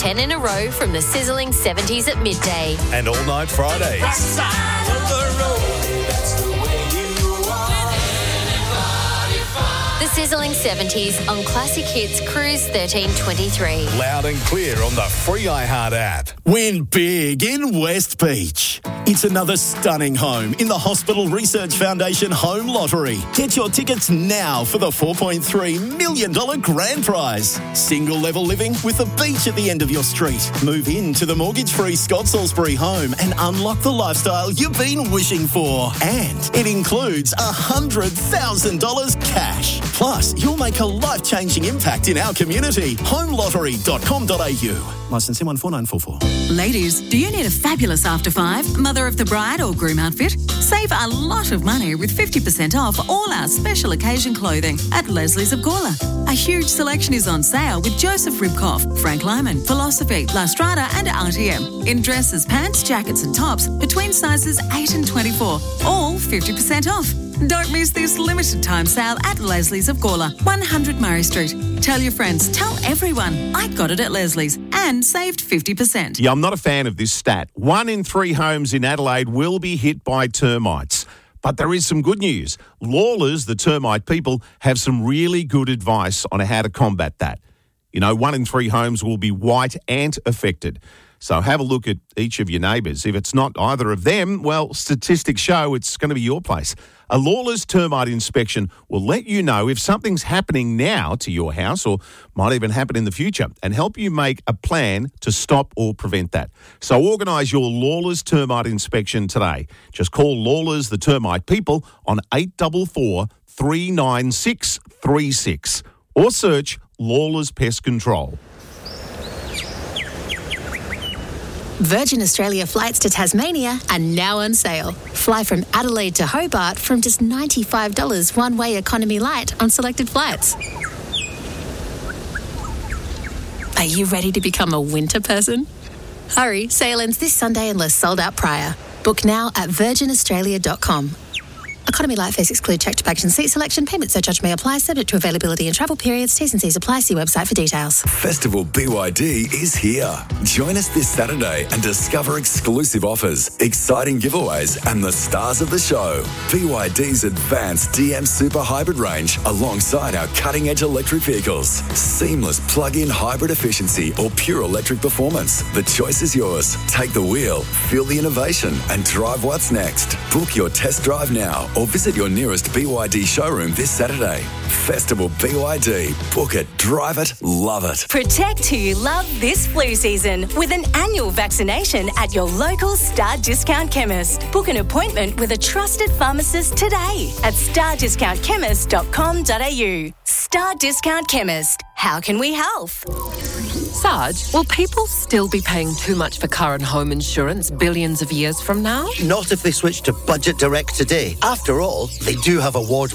10 in a row from the sizzling 70s at midday. And all night Fridays. Right side of the road, that's the way you are. The sizzling 70s on Classic Hits Cruise 1323. Loud and clear on the free iHeart app. Win big in West Beach. It's another stunning home in the Hospital Research Foundation Home Lottery. Get your tickets now for the $4.3 million grand prize. Single level living with a beach at the end of your street. Move into the mortgage-free Scott Salisbury home and unlock the lifestyle you've been wishing for. And it includes $100,000 cash. Plus, you'll make a life-changing impact in our community. homelottery.com.au. Licence M14944. Ladies, do you need a fabulous after five, mother of the bride or groom outfit? Save a lot of money with 50% off all our special occasion clothing at Leslie's of Gawler. A huge selection is on sale with Joseph Ribkoff, Frank Lyman, Philosophy, La Strada and RTM. In dresses, pants, jackets and tops between sizes 8 and 24. All 50% off. Don't miss this limited time sale at Leslie's of Gawler, 100 Murray Street. Tell your friends, tell everyone, I got it at Leslie's and saved 50%. Yeah, I'm not a fan of this stat. 1 in 3 homes in Adelaide will be hit by termites. But there is some good news. Lawlers, the termite people, have some really good advice on how to combat that. You know, 1 in 3 homes will be white ant affected. So have a look at each of your neighbours. If it's not either of them, well, statistics show it's going to be your place. A Lawlers termite inspection will let you know if something's happening now to your house or might even happen in the future and help you make a plan to stop or prevent that. So organise your Lawlers termite inspection today. Just call Lawlers the termite people on 844 396 36 or search Lawlers Pest Control. Virgin Australia flights to Tasmania are now on sale. Fly from Adelaide to Hobart from just $95 one-way economy light on selected flights. Are you ready to become a winter person? Hurry, sale ends this Sunday unless sold out prior. Book now at virginaustralia.com. Economy light fares exclude checked baggage and seat selection. Payment surcharge may apply, subject to availability and travel periods. T's and C's apply. See website for details. Festival BYD is here. Join us this Saturday and discover exclusive offers, exciting giveaways and the stars of the show. BYD's advanced DM Super Hybrid range alongside our cutting-edge electric vehicles. Seamless plug-in hybrid efficiency or pure electric performance. The choice is yours. Take the wheel, feel the innovation and drive what's next. Book your test drive now or visit your nearest BYD showroom this Saturday. Festival BYD. Book it, drive it, love it. Protect who you love this flu season with an annual vaccination at your local Star Discount Chemist. Book an appointment with a trusted pharmacist today at stardiscountchemist.com.au. Star Discount Chemist. How can we help? Sarge, will people still be paying too much for car and home insurance billions of years from now? Not if they switch to Budget Direct today. After all, they do have award